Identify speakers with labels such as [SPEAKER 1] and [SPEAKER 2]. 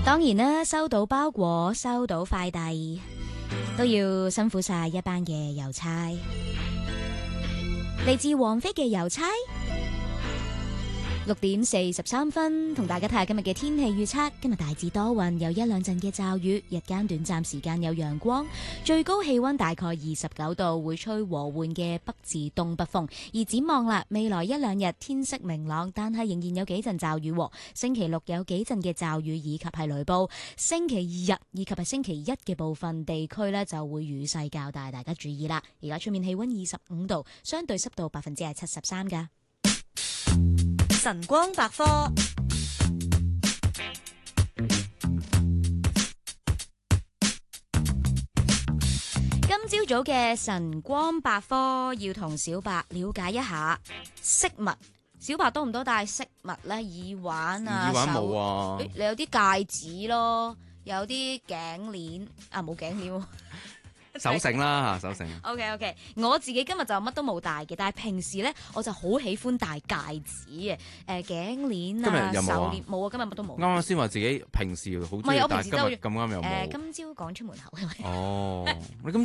[SPEAKER 1] 當然啦，收到包裹、收到快遞，都要辛苦晒一班嘅郵差。嚟自王菲嘅郵差。6:43，同大家睇下今日嘅天氣預測。今日大致多雲，有一兩陣嘅驟雨，日間短暫時間有陽光，最高氣溫大概29度，會吹和緩嘅北至東北風。而展望啦，未來一兩日天色明朗，但係仍然有幾陣驟雨。星期六有幾陣嘅驟雨以及係雷暴，星期日以及係星期一嘅部分地區呢就會雨勢較大，大家注意啦。而家出面氣溫25度，相對濕度73%㗎。
[SPEAKER 2] 晨光百科。
[SPEAKER 1] 今朝早嘅晨光百科要同小白了解一下飾物。小白多唔多戴飾物咧？耳環啊，
[SPEAKER 3] 耳環冇啊。
[SPEAKER 1] 你有啲戒指咯，有啲頸鏈啊，冇頸鏈喎。
[SPEAKER 3] 手繩啦，手繩。
[SPEAKER 1] OK， 我自己今日就乜都冇戴嘅，但係平時咧我就好喜歡戴戒指嘅，頸鏈啊、手鏈冇啊，今日乜都冇。
[SPEAKER 3] 啱啱先話自己平時好中意戴，今日咁啱又冇。
[SPEAKER 1] 今朝趕出門口。
[SPEAKER 3] 哦，你今